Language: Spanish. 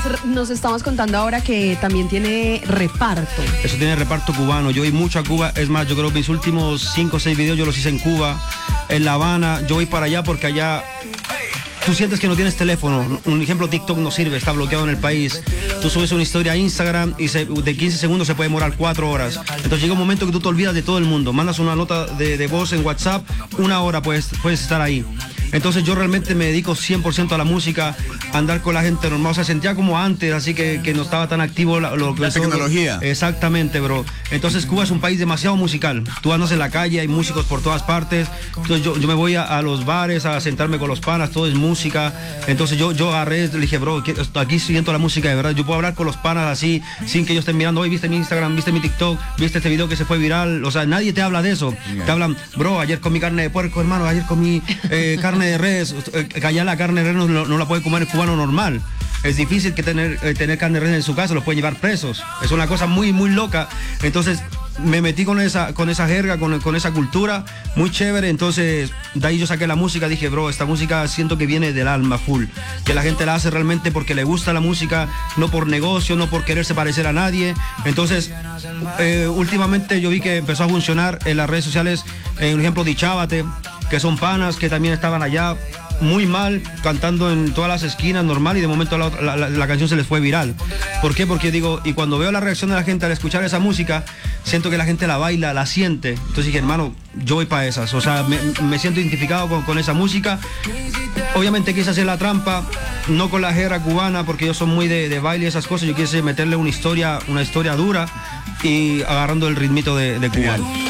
nos estabas contando ahora que también tiene reparto. Eso tiene reparto cubano. Yo voy mucho a Cuba. Es más, yo creo que mis últimos 5 o 6 videos yo los hice en Cuba, en La Habana. Yo voy para allá porque allá tú sientes que no tienes teléfono. Un ejemplo, TikTok no sirve, está bloqueado en el país. Tú subes una historia a Instagram y de 15 segundos se puede demorar 4 horas. Entonces llega un momento que tú te olvidas de todo el mundo. Mandas una nota de voz en WhatsApp, 1 hora puedes estar ahí. Entonces yo realmente me dedico 100% a la música, a andar con la gente normal. O sea, sentía como antes, así que no estaba tan activo la tecnología. Exactamente, bro. Entonces Cuba es un país demasiado musical. Tú andas en la calle, hay músicos por todas partes. Entonces yo me voy a los bares a sentarme con los panas, todo es música. Entonces yo agarré, le dije, bro, aquí siento la música de verdad. Yo puedo hablar con los panas así, sin que ellos estén mirando, hoy viste mi Instagram, viste mi TikTok, viste este video que se fue viral. O sea, nadie te habla de eso. Te hablan, bro, ayer comí carne de puerco, hermano, ayer comí carne de res. Allá la carne de res no la puede comer el cubano normal. Es difícil que tener carne de res en su casa, los pueden llevar presos. Es una cosa muy, muy loca. Entonces me metí con esa jerga, con esa cultura, muy chévere. Entonces de ahí yo saqué la música, dije, bro, esta música siento que viene del alma full, que la gente la hace realmente porque le gusta la música, no por negocio, no por quererse parecer a nadie. Entonces últimamente yo vi que empezó a funcionar en las redes sociales, un ejemplo, Dichábate, que son panas que también estaban allá muy mal, cantando en todas las esquinas normal, y de momento la canción se les fue viral. ¿Por qué? Porque digo, y cuando veo la reacción de la gente al escuchar esa música, siento que la gente la baila, la siente. Entonces dije, hermano, yo voy para esas. O sea, me siento identificado con esa música. Obviamente quise hacer la trampa, no con la jerga cubana, porque ellos son muy de baile y esas cosas. Yo quise meterle una historia dura y agarrando el ritmito de cubano.